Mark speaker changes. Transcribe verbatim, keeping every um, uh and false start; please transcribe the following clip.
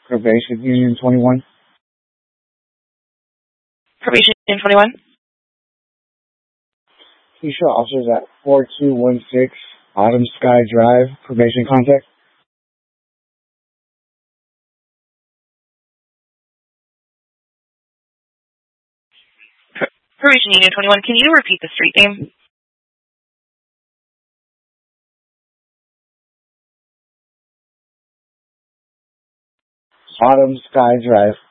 Speaker 1: Probation Union twenty-one.
Speaker 2: Probation Union twenty-one.
Speaker 1: You show officers at four two one six Autumn Sky Drive, probation contact.
Speaker 2: Pr- Probation Union twenty-one, can you repeat the street name?
Speaker 1: Autumn Sky Drive.